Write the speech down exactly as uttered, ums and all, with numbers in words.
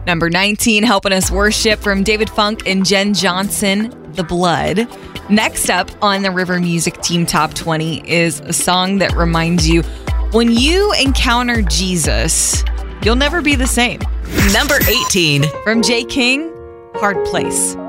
Number nineteen, Helping Us Worship from David Funk and Jen Johnson, The Blood. Next up on the River Music Team Top twenty is a song that reminds you, when you encounter Jesus, you'll never be the same. Number eighteen. From Jay King, Hard Place.